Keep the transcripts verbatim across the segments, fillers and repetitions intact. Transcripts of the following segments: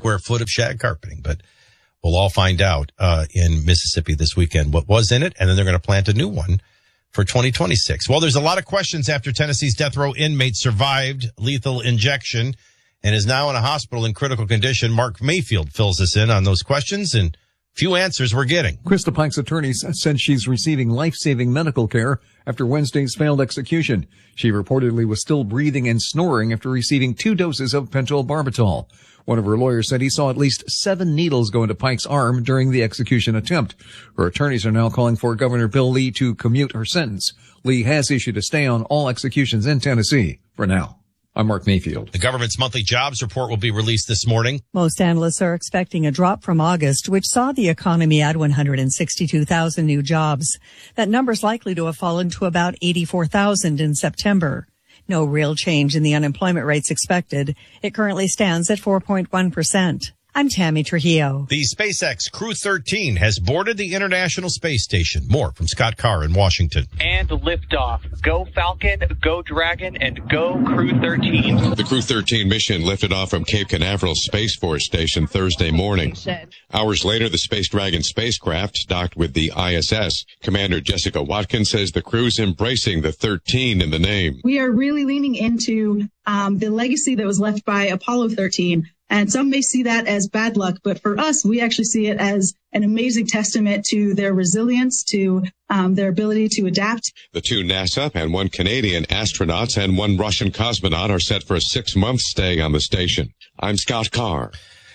square foot of shag carpeting. But we'll all find out uh in Mississippi this weekend what was in it, and then they're going to plant a new one for twenty twenty-six. Well, there's a lot of questions after Tennessee's death row inmate survived lethal injection and is now in a hospital in critical condition. Mark Mayfield fills us in on those questions, and few answers we're getting. Krista Pike's attorneys said she's receiving life-saving medical care after Wednesday's failed execution. She reportedly was still breathing and snoring after receiving two doses of pentobarbital. One of her lawyers said he saw at least seven needles go into Pike's arm during the execution attempt. Her attorneys are now calling for Governor Bill Lee to commute her sentence. Lee has issued a stay on all executions in Tennessee for now. I'm Mark Mayfield. The government's monthly jobs report will be released this morning. Most analysts are expecting a drop from August, which saw the economy add one hundred sixty-two thousand new jobs. That number's likely to have fallen to about eighty-four thousand in September. No real change in the unemployment rates expected. It currently stands at four point one percent. I'm Tammy Trujillo. The SpaceX Crew thirteen has boarded the International Space Station. More from Scott Carr in Washington. And liftoff. Go Falcon, go Dragon, and go Crew thirteen. The Crew thirteen mission lifted off from Cape Canaveral Space Force Station Thursday morning. Hours later, the Space Dragon spacecraft docked with the I S S. Commander Jessica Watkins says the crew's embracing the thirteen in the name. We are really leaning into um, the legacy that was left by Apollo thirteen. And some may see that as bad luck, but for us, we actually see it as an amazing testament to their resilience, to um, their ability to adapt. The two NASA and one Canadian astronauts and one Russian cosmonaut are set for a six-month stay on the station. I'm Scott Carr.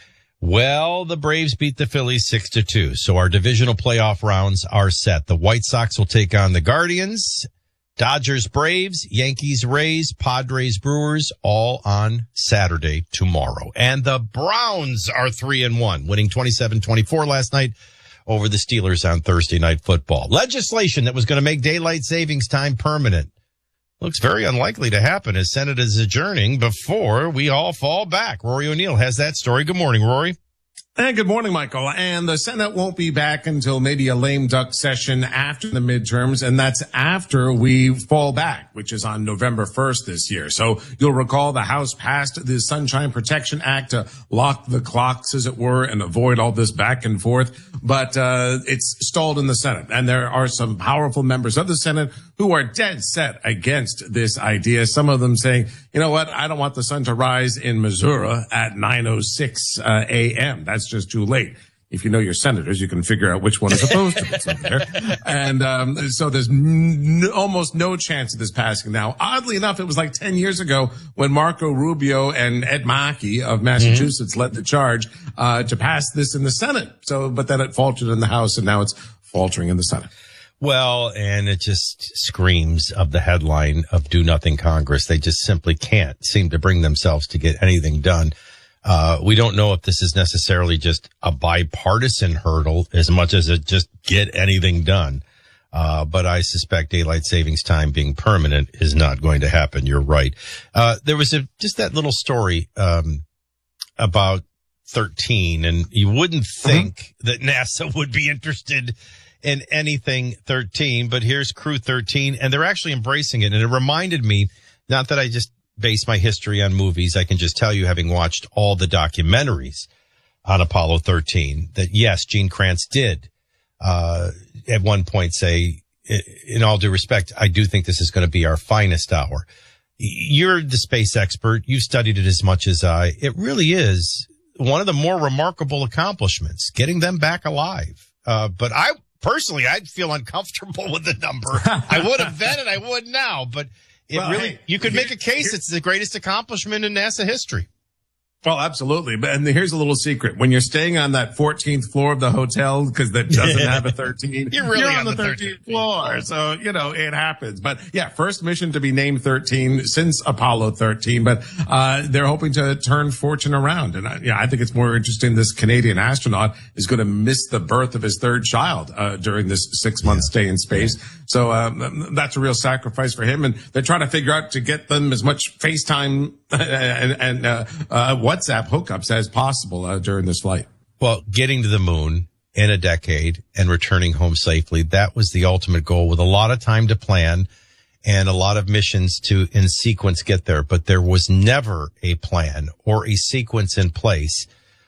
Well, the Braves beat the Phillies six to two, so our divisional playoff rounds are set. The White Sox will take on the Guardians. Dodgers, Braves, Yankees, Rays, Padres, Brewers, all on Saturday tomorrow. And the Browns are three and one, winning twenty-seven twenty-four last night over the Steelers on Thursday Night Football. Legislation that was going to make daylight savings time permanent looks very unlikely to happen as Senate is adjourning before we all fall back. Rory O'Neill has that story. Good morning, Rory. And good morning, Michael. And the Senate won't be back until maybe a lame duck session after the midterms, and that's after we fall back, which is on November first this year. So you'll recall the House passed the Sunshine Protection Act to lock the clocks, as it were, and avoid all this back and forth. But uh it's stalled in the Senate, and there are some powerful members of the Senate who are dead set against this idea. Some of them saying, you know what, I don't want the sun to rise in Missouri at nine oh six uh, a.m. That's just too late. If you know your senators, you can figure out which one is opposed to this over there. And um, so there's n- almost no chance of this passing now. Oddly enough, it was like ten years ago when Marco Rubio and Ed Markey of Massachusetts mm-hmm. led the charge uh, to pass this in the Senate. So, but then it faltered in the House, and now it's faltering in the Senate. Well, and it just screams of the headline of Do Nothing Congress. They just simply can't seem to bring themselves to get anything done. Uh, we don't know if this is necessarily just a bipartisan hurdle as much as it just get anything done. Uh, but I suspect daylight savings time being permanent is not going to happen. You're right. Uh, there was a, just that little story, um, about thirteen, and you wouldn't think mm-hmm. that NASA would be interested in anything thirteen, but here's Crew thirteen, and they're actually embracing it. And it reminded me, not that I just base my history on movies, I can just tell you, having watched all the documentaries on Apollo thirteen, that yes, Gene Kranz did, uh, at one point say, in all due respect, I do think this is going to be our finest hour. You're the space expert. You've studied it as much as I. It really is one of the more remarkable accomplishments, getting them back alive. Uh, but I personally, I'd feel uncomfortable with the number. I would have then and I would now, but it well, really, hey, you could here, make a case here, it's the greatest accomplishment in NASA history. Well, absolutely. But, and here's a little secret. When you're staying on that fourteenth floor of the hotel, because that doesn't have a thirteen, you're really you're on, on the thirteenth floor. So, you know, it happens. But yeah, first mission to be named thirteen since Apollo thirteen. But, uh, they're hoping to turn fortune around. And, uh, yeah, I think it's more interesting. This Canadian astronaut is going to miss the birth of his third child, uh, during this six month yeah. stay in space. So, um, that's a real sacrifice for him. And they're trying to figure out to get them as much FaceTime and, and, uh, uh, WhatsApp hookups as possible uh, during this flight. Well, getting to the moon in a decade and returning home safely, that was the ultimate goal, with a lot of time to plan and a lot of missions to, in sequence, get there. But there was never a plan or a sequence in place